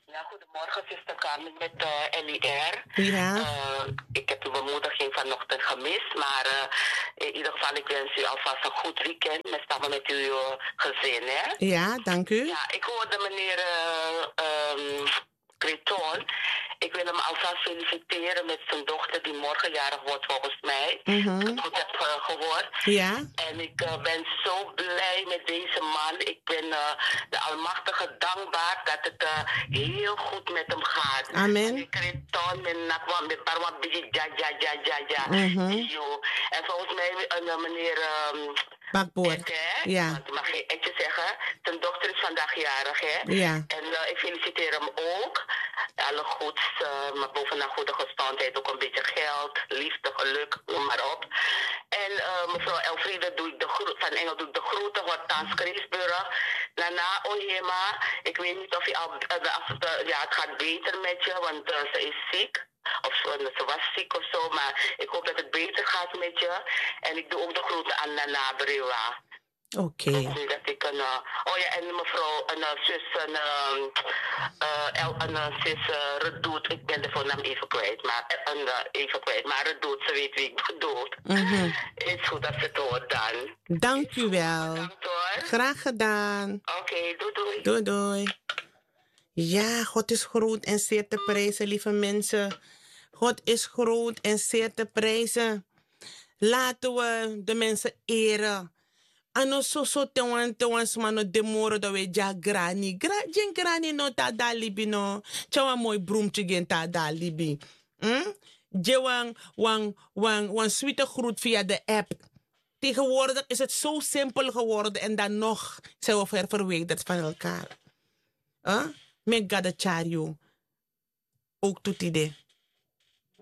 Ja, goedemorgen, zuster Carmen met LIR. Ja. Ik heb uw bemoediging vanochtend gemist, maar in ieder geval, ik wens u alvast een goed weekend samen met uw gezin, hè? Ja, dank u. Ja, ik hoorde meneer Creton. Ik wil hem alvast feliciteren met zijn dochter die morgen jarig wordt volgens mij. Als ik het goed heb gehoord. Ja. En ik ben zo blij met deze man. Ik ben de Almachtige dankbaar dat het heel goed met hem gaat. Amen. Meneer Creton, met Barwa Biji, ja. En volgens mij meneer... Bakboord. Ed, hè? Ja. Want ik mag geen Etje zeggen. Zijn dochter is vandaag jarig, hè? Ja. En ik feliciteer hem ook. Alle goeds, maar bovenaan goede gezondheid. Ook een beetje geld, liefde, geluk, noem maar op. En mevrouw Elfriede van Engel doe ik de groeten. Hortans Kreesburg. Nana Ohema. Ik weet niet of je al... ja, het gaat beter met je, want ze is ziek. Of ze was ziek of zo, maar ik hoop dat het beter gaat met je. En ik doe ook de groeten aan Nana Brewa. Oké. Dat ik oh ja, en mevrouw, een zus Redoet, ik ben de voornaam even kwijt, maar Redoet, ze weet wie ik bedoel. Het is goed dat ze het hoort dan. Dank u wel. Bedankt hoor. Graag gedaan. Oké, doei. Doei, doei. Ja, God is groot en zeer te prijzen, lieve mensen. God is groot en zeer te prijzen. Laten we de mensen eren. Ano so tewan smano demoro da we ja grani. Jen grani no ta da libi no. Chawa mooi broemtje gen ta da libi. Je wang sweete groet via de app. Tegenwoordig is het zo simpel geworden en dan nog zijn we verwijderd van elkaar. Met gada chario. Ook toet idee.